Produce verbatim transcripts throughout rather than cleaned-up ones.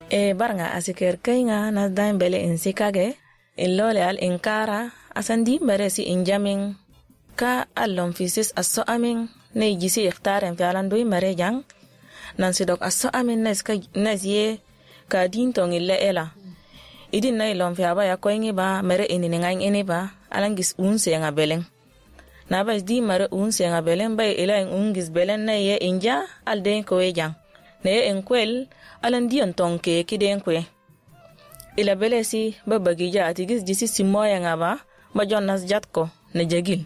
e barnga asiker kainga na daim bele insikage illole al inkara asandi meresi injamin ka allon fisis aso amin ne jisi ikhtaren fialan doi mere jang nan sidok aso amin nes ka nes ye ka din tong ille ela idin na ilon fiaba ya koingi ba mere inini ngain ini ba alangis unse nga beleng na ba di mere unse nga beleng ba ila ungis beleng na ye inja al den ko jang ne enkwel alan dion tong ke kiden kwe ila belesi ba bagija atigis jisi simoya nga ba ba jonnas jatko ne jagil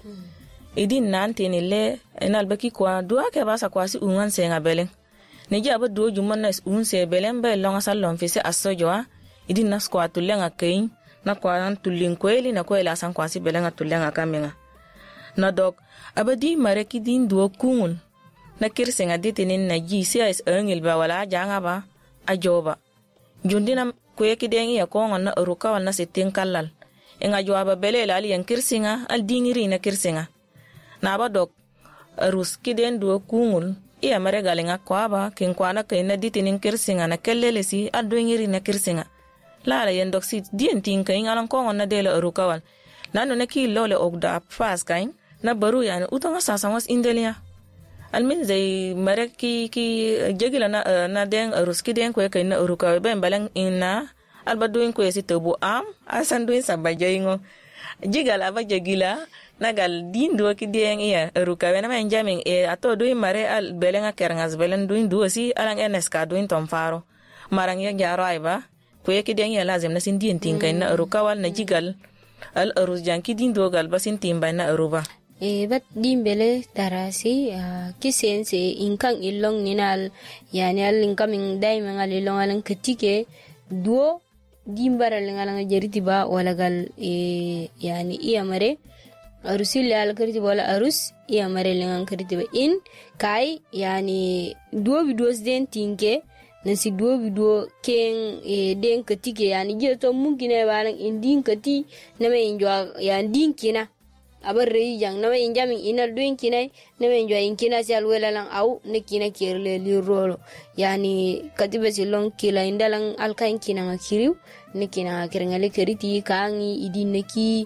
idin nanti ni le enal baki kwa dua ke basa kwa si ungan se nga beleng ne jaba duo jumon na unse beleng ba longa salon fise asojoa idin nas kwa tulenga kein na kwa tulin kweli na kwela san kwa si belenga tulenga kamenga na dog abadi mare kidin duo kungun na kirsenga ditinin na ji si is engil ba wala janga ba ajoba jundina kwe kidengi ya konga na uruka wana sitin kallal enga jwaba belela ali yan kirsinga al dingiri na kirsinga na ba dog arus kiden duo kungun iya mare galinga kwa ba kin kwa na kay na ditinin kirsinga na kellele si adwingiri na kirsinga la la yendok sit dien tin kain alan ko na dele urukawal nanu ne ki lole ogda fas kain na baru yani utanga sasawas indelia almin zai mareki ki jegila na na den ruski den ko kain na urukawa ben balang inna albaduin ko si tobu am asan duin sabajaingo jigala ba jegila nagal din do ki den iya urukawa na men jamin e ato duin mare al belenga kerangas belen duin do si alang eneska duin tomfaro marang ya jaro aiba kwe ki den ya lazim na sin din tin kain na urukawal na jigal al urus janki din dogal basin timba na uruba e bat dimbele tarasi kisense inkan ilong ninal yani al inkamin daiman al ilong alan ketike duo dimbara lengalang jariti ba walagal e yani iya mare arusil al keriti wala arus iya mare lengang keriti ba in kai yani duo videos den tinke nasi duo video ken e den katike yani je to mungkine balang indin kati nama injwa ya din kina abar rei jang nama injamin inal duin kina nama injwa inkina si alwela lang au ne kina kirle li rolo yani katiba silong kila indalang alkain kina ngakiriu ne kina kirngale keriti kangi idin neki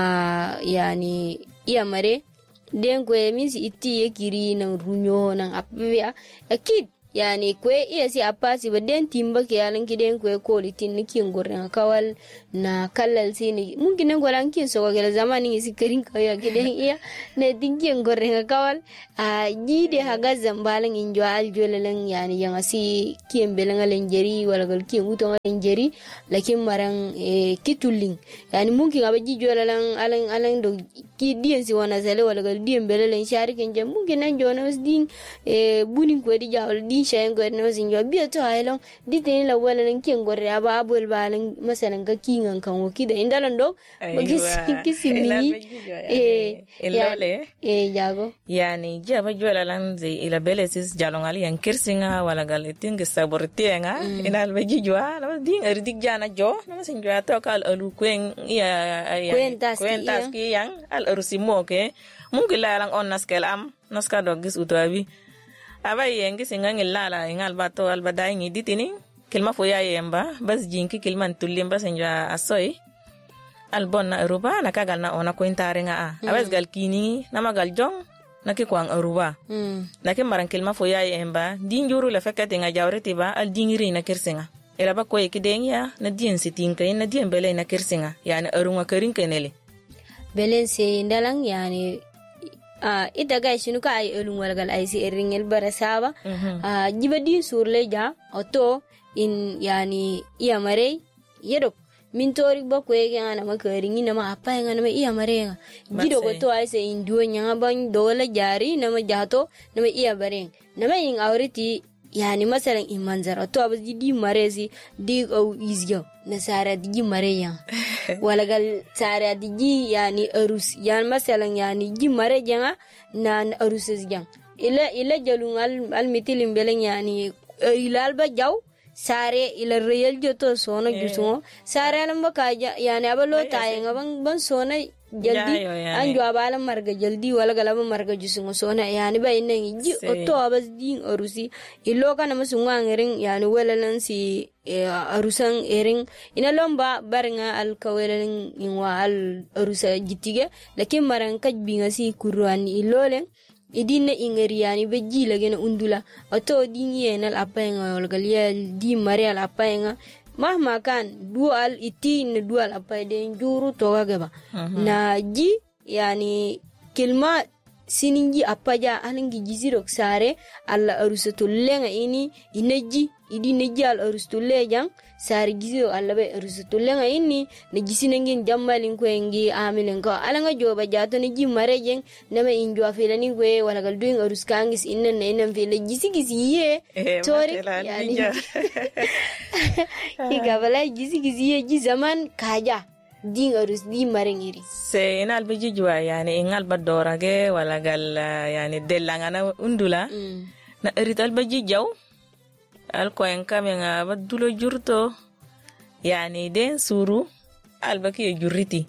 a yani iya mare den kwe misi iti ye kiri nang runyo nang apya akid yani kwe iya si apasi ba den timba ke yalan kiden kwe quality ni kin gorna kawal na kallal sini mungkin ngolan kin so ga zamani si karin kaya kiden iya ne dinkin gorna kawal a jide haga zambalan injo aljolalan yani yang asi kin belangalen jeri wala gal kin uton jeri lakin marang e kitulling yani mungkin abaji jolalan alan alan do ki dien si wana sale wala gal dien belalen shari ken jam mungkin nan jonas din e bunin ko di jawal din shayen go no sinjo biya to aylon ditin la wala nan ken gore aba abul balan masalan ga kingan kan woki da indalan do bagis kisimi e ilole e jago yani jaba jola lan zai ila belesis jalongali yan kirsinga wala gal tinga sabortienga inal beji jwa na din erdik jana jo na sinjo to kal alu kwen ya kwentas kwentas ki yang al rusimo ke mungkin la lang on naskel am naska dogis utabi abay yengi singa ngilala ingal bato albadai ngi ditini kilma foya yemba bas jinki kilman tulimba senja asoy albonna aruba na kagal na ona ko intare nga a abas gal kini na magal jong na ki kwang aruba na ki maran kilma foya yemba dinjuru la fekati nga jawreti ba al dingiri na kirsinga ela ba ko ekidenya na dien sitinka na dien bele na kirsinga yani arunga karin kenele belen se ndalang yani ah ita ga shinu ka ay elun walgal ay si eringel barasaba ah jiba din surle ja auto in yani iya mare yedok min tori ba ko yega na makaringi na ma apa nga na iya mare gido ko to ay se induo nya ban dola jari na ma jato na ma iya bareng na ma ing awriti yani masalan imanzara to abdi di marezi di au izyo na sara di mareya wala gal sara di yani arus yan masalan yani di mareja na arus izyan ila ila jalungal al mitilin belen yani ila alba jaw sare ila real joto sono jusumo sare lamba ka yani abalo tayenga bang ban sona jaldi an jwa bala marga jaldi wala galaba marga jusungo sona yani ba inen ji oto abas din arusi ilo kana musungwa ngering yani welalan si arusan ering ina lomba baringa al kawelalan inwa al arusa jitige lakin maran kaj binga si kurwani ilolen idinna ingeri yani be jila gena undula oto din yenal apenga wala galia di marial apenga mahma kan dual iti na dual apa den juru toga gaba uh-huh. Na ji yani kilma sininji apa ja alingi jizirok sare alla arusatullenga ini inaji idi neji al arustulejang sare giziro alla be arustullenga ini neji sinengin jammalin ko engi amilen ko alanga joba jato neji marejeng nama injo afilani ko wala gal doing aruskangis inna nenam fele gisi gisi ye tori yani igabala gisi gisi ye ji zaman kaja ding arus di marengiri se inal beji jwa yani ingal badorage wala gal yani delangana undula mm. Na erital beji jaw al ko en kamenga badulo jurto yani den suru al baki jurriti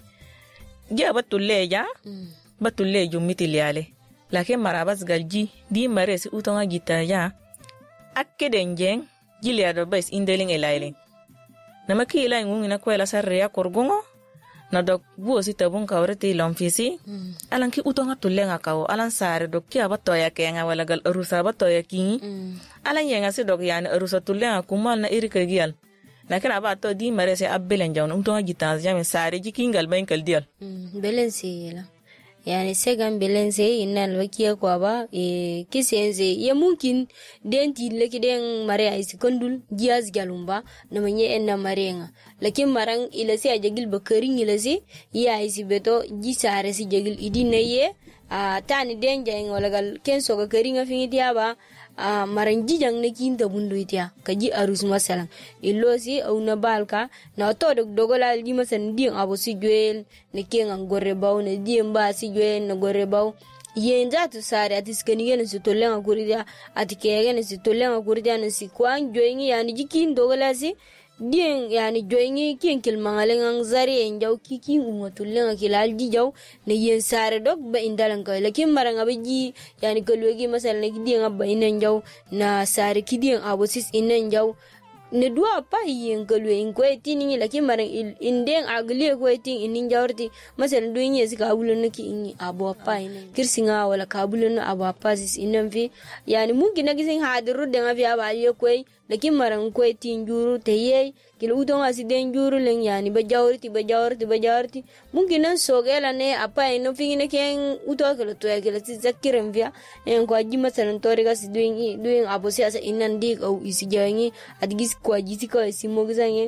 ja batuleja mm. Batuleju mitiliale lakin marabas galji di maresi utonga gitaja akkedenjeng jiliado bes indeling elailing namaki ila ngungina ko ela sarria korgongo na dok buo si tabun kawreti lomfisi mm. Alan ki utonga tulenga kawo alan sare dok ki abatoya kenga wala gal arusa abatoya kingi mm. Alan yenga si dok yani arusa tulenga kumal na irika gial lakin abato di marese abbelen jawn utonga gitanz jame sare jikingal bankal dial mm. Belensi la yani segan belense inal wakia kwa ba e kisenze ya mungkin denti leki den mare ay sekondul giaz galumba na manye enna marenga lakin marang ilasi ajagil bakaring ilasi ya ay sibeto gisare si jagil idinaye a tani denja ngola gal kenso ga karinga fingitia ba a marang jijang ne kinta bunduitia kaji arus masalan ilosi au na balka na to dog dogola di masan di abo si juel ne kenga gorre baw ne di mba si juel ne gorre baw yenza tu sare atis kenige ne sutolenga kuridia atikege ne sutolenga kuridia ne si kwan joingi yani jikin dogola si dien yani joingi kin kilmangalengang zari enjaw kiki umatulenga kilal jijaw ne yen sare dog ba indalan ko lakin maranga beji yani kolwegi masal ne dien abba inenjaw na sare kidien abosis inenjaw ne dua pa yen kolwe in ko etini lakin marang inden agle ko etin inin jawrti masal duinye sika bulun ki in abo pa inen kirsinga wala kabulun abo pa sis inenfi yani mungkin nagisin hadiru de ngafi abali ko lakin marang ko etin juru teye kilo udon asiden juru len yani ba jawrti ba jawrti ba jawrti mungkin nan sogela ne apa ino fingine ken uto kelo to ya kelo zakirem via en ko aji masalan tori ga siduin duin abosi asa inan dik au isijangi adgis ko aji ko simogzange